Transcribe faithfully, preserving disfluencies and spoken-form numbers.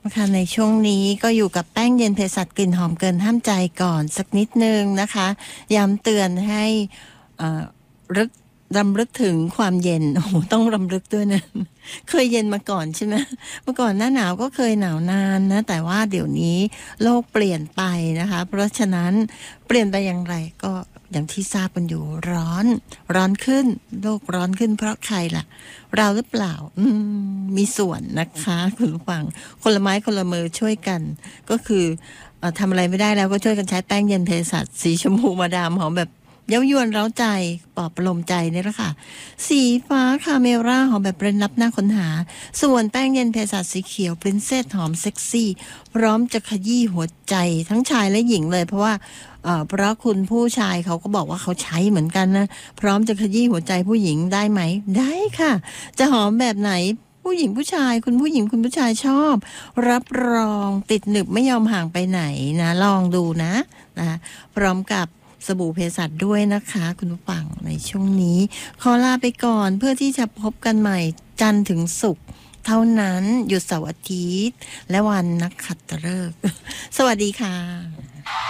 ค่ะในช่วงนี้ก็อยู่กับแป้งเย็นเภสัชกลิ่นหอมเกินห้ามใจก่อนสักนิดนึงนะคะย้ำเตือนให้อ่ารึกรำลึกถึงความเย็นโอ้โหต้องรำลึกด้วยนะเคยเย็นมาก่อนใช่ไหมเมื่อก่อนหน้าหนาวก็เคยหนาวนานนะแต่ว่าเดี๋ยวนี้โลกเปลี่ยนไปนะคะเพราะฉะนั้นเปลี่ยนไปอย่างไรก็อย่างที่ทราบกันอยู่ร้อนร้อนขึ้นโลกร้อนขึ้นเพราะใครล่ะเราหรือเปล่าอืมมีส่วนนะคะคุณผู้ฟังคนละไม้คนละมือช่วยกันก็คือเอ่อทำอะไรไม่ได้แล้วก็ช่วยกันใช้แป้งเย็นเภสัชสีชมพูมาดามหอมแบบเย้ายวนเร้าใจปลอบประโลมใจนี่แหละค่ะสีฟ้าคาเมร่าหอมแบบเร้นลับหน้าค้นหาส่วนแป้งเย็นเภสัชสีเขียวปรินเซสหอมเซ็กซี่พร้อมจะขยี้หัวใจทั้งชายและหญิงเลยเพราะว่าเอ่อเพราะคุณผู้ชายเขาก็บอกว่าเขาใช้เหมือนกันนะพร้อมจะขยี้หัวใจผู้หญิงได้ไหมได้ค่ะจะหอมแบบไหนผู้หญิงผู้ชายคุณผู้หญิงคุณผู้ชายชอบรับรองติดหนึบไม่ยอมห่างไปไหนนะลองดูนะนะพร้อมกับสบู่เภสัชด้วยนะคะคุณผู้ฟังในช่วงนี้ขอลาไปก่อนเพื่อที่จะพบกันใหม่จันทร์ถึงศุกร์เท่านั้นหยุดเสาร์อาทิตย์และวันนักขัตฤกษ์สวัสดีค่ะ